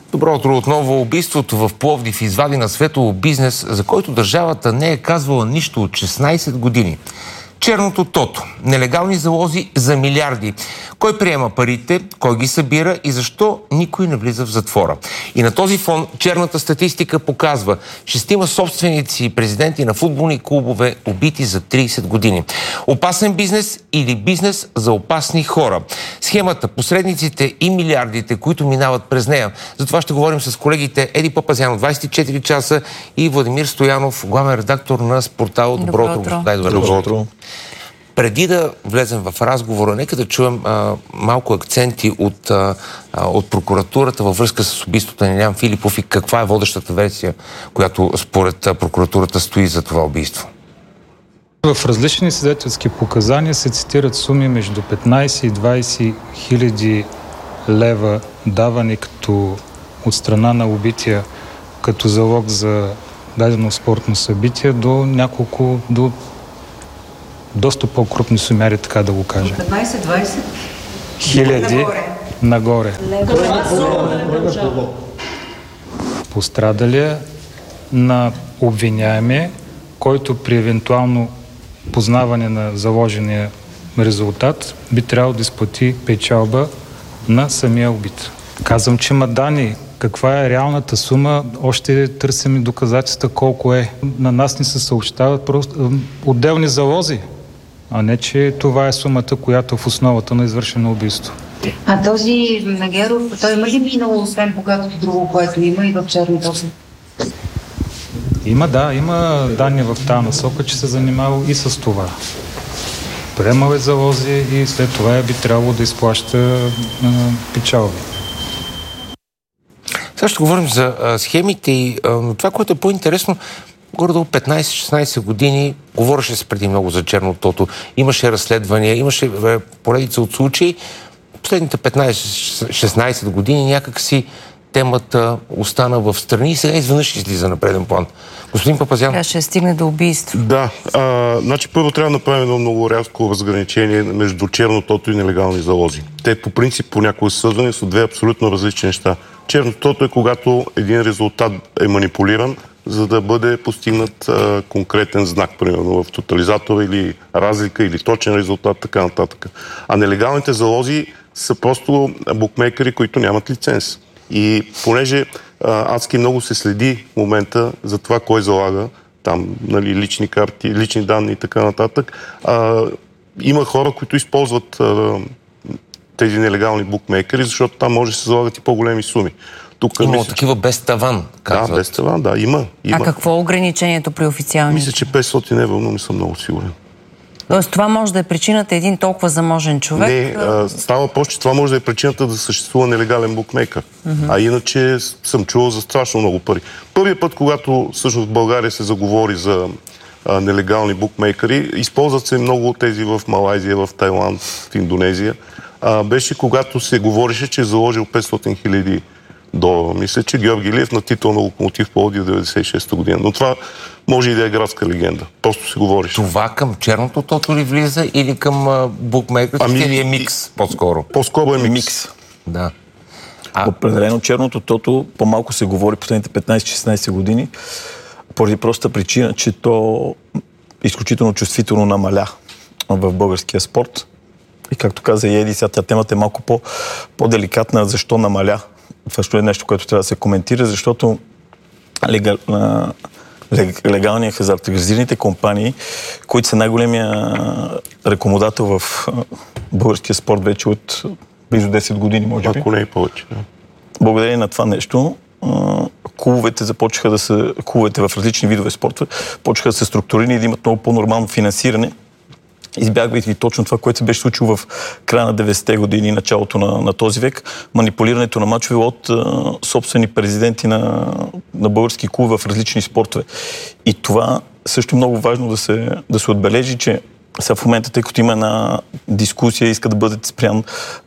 Добро утро отново. Убийството в Пловдив извади на светло бизнес, за който държавата не е казвала нищо от 16 години. Черното тото. Нелегални залози за милиарди. Кой приема парите, кой ги събира и защо никой не влиза в затвора. И на този фон черната статистика показва 6 собственици и президенти на футболни клубове убити за 30 години. Опасен бизнес или бизнес за опасни хора. Схемата, посредниците и милиардите, които минават през нея. За това ще говорим с колегите Еди Папазянов, 24 часа и Владимир Стоянов, главен редактор на Спортал. Добро утро. Добро утро. Преди да влезем в разговора, нека да чуем малко акценти от прокуратурата във връзка с убийството на Илиян Филипов и каква е водещата версия, която според прокуратурата стои за това убийство. В различни свидетелски показания се цитират суми между 15 и 20 хиляди лева давани като от страна на убития като залог за дадено спортно събитие до доста по-крупни сумяри, така да го кажа. 15-20 хиляди нагоре. Пострадалия на обвиняемия, който при евентуално познаване на заложения резултат би трябвало да изплати печалба на самия убит. Казвам, че има данни. Каква е реалната сума? Още търсим доказателства колко е. На нас ни се съобщават просто отделни залози, а не, че това е сумата, която е в основата на извършено убийство. А този Нагеров, той има ли минало, освен богатото друго, което има и в черното? Има данни в тази насока, че се занимава и с това. Приемал е залози и след това би трябвало да изплаща печалби. Сега ще говорим за схемите и това, което е по-интересно, горе-долу 15-16 години, говореше се преди много за чернотото, имаше разследвания, имаше поредица от случаи. Последните 15-16 години някак си темата остана в страни и сега изведнъж излиза на преден план. Господин Папазян. Сега ще стигне до убийство. Да, значи първо трябва да направим едно много рязко разграничение между чернотото и нелегални залози. Те по принцип понякога са свързани с две абсолютно различни неща. Чернотото е когато един резултат е манипулиран, за да бъде постигнат конкретен знак, примерно в тотализатора или разлика, или точен резултат, така нататък. А нелегалните залози са просто букмекери, които нямат лиценз. И понеже адски много се следи в момента за това кой залага там, нали, лични карти, лични данни и така нататък, има хора, които използват тези нелегални букмекери, защото там може да се залагат и по-големи суми. Има такива без таван, казват. Да, без таван, да, има. А какво е ограничението при официални? Мисля, че 500 евро, но не съм много сигурен. Тоест това може да е причината един толкова заможен човек? Не, става въпрос, че това може да е причината да съществува нелегален букмекър. А иначе съм чувал за страшно много пари. Първият път, когато всъщност в България се заговори за нелегални букмекъри, използват се много от тези в Малайзия, в Тайланд, в Индонезия. Беше когато се говореше, че е заложил 500 хиляди долара. Мисля, че Георги Илиев на титул на Локомотив Пловдив 96-та година. Но това може и да е градска легенда. Просто се говориш. Това към черното тото ли влиза или към букмекерите или е микс по-скоро? По-скоро е микс. Да. Определено черното тото по-малко се говори последните 15-16 години, поради проста причина, че то изключително чувствително намаля в българския спорт. И както каза и Еди, сега темата е малко по-деликатна. Защо намаля? Това ще е нещо, което трябва да се коментира, защото легалният хазарт, организираните компании, които са най-големия рекламодател в българския спорт вече от близо 10 години, може би. Ако не и повече. Да. Благодарение на това нещо, клубовете в различни видове спортове почнаха да се структурирани и да имат много по-нормално финансиране, избягвайки точно това, което се беше случило в края на 90-те години и началото на този век, манипулирането на мачове от собствени президенти на български клубове в различни спортове. И това също е много важно да се отбележи, че сега в момента, тъй като има една дискусия, иска да бъде спрян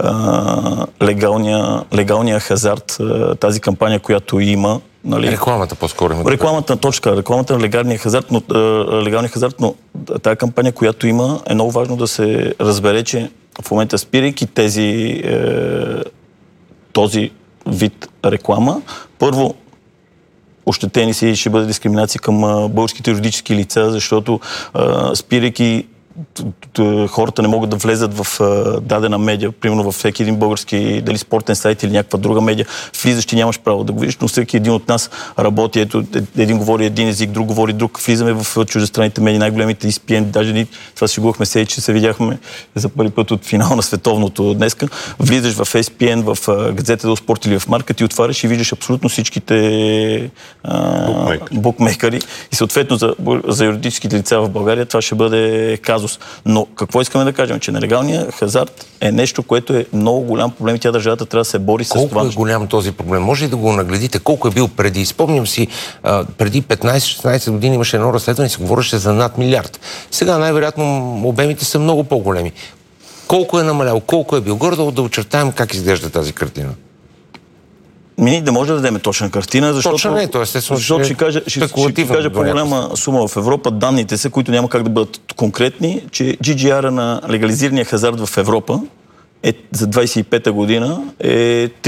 легалния хазарт, тази кампания, която има. Нали? Рекламата по-скоро има. Рекламата на легалния хазарт, но тази кампания, която има, е много важно да се разбере, че в момента спирайки този вид реклама. Първо, ощетени си ще бъде дискриминация към българските юридически лица, защото спирайки хората не могат да влезат в дадена медия, примерно във всеки един български, дали спортен сайт или някаква друга медия, влизаш, ти нямаш право да го видиш, но всеки един от нас работи, ето, един говори един език, друг говори друг, влизаме в чуждестранните медии, най-големите ESPN, даже това си шегувахме се, че се видяхме за първи път от финал на световното днеска, влизаш в ESPN, в Газета дело Спорт или в Марка, ти отваряш и виждаш абсолютно всичките букмекъри и съответно за юридическите лица в България това ще бъде казус. Но какво искаме да кажем? Че нелегалният хазарт е нещо, което е много голям проблем и тя държавата трябва да се бори с това. Колко е голям този проблем? Може ли да го нагледите? Колко е бил преди? Спомням си, преди 15-16 години имаше едно разследване и се говореше за над милиард. Сега най-вероятно обемите са много по-големи. Колко е намалял? Колко е бил? Горе да очертаем как изглежда тази картина. Не може да дадем точна картина, защото ще кажа по-голяма сума в Европа. Данните са, които няма как да бъдат конкретни, че GGR на легализирания хазарт в Европа за 25-та година е